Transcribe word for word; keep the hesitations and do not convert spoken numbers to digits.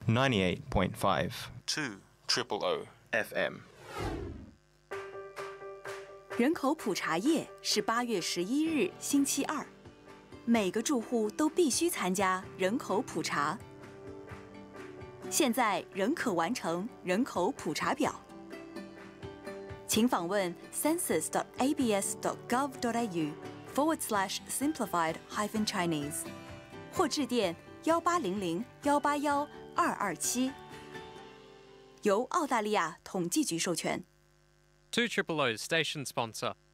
ninety-eight point five two triple O F M。 人口普查夜是八月十一日星期二，每个住户都必须参加人口普查。现在仍可完成人口普查表，请访问 census dot a b s dot gov dot a u forward slash simplified hyphen Chinese， 或致电幺八零零幺八幺二二七，由澳大利亚统计局授权。 two triple O's station sponsor.